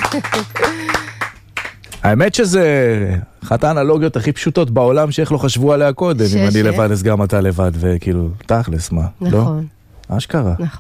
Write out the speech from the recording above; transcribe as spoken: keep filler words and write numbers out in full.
האמת שזה אחת האנלוגיות הכי פשוטות בעולם שאיך לא חשבו עליה קודם, אם אני לבד אז גם אתה לבד, וכאילו, תכלס מה, לא? נכון. אשכרה. נכון.